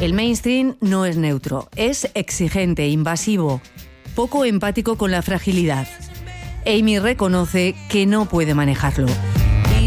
El mainstream no es neutro, es exigente, invasivo, poco empático con la fragilidad. Amy reconoce que no puede manejarlo.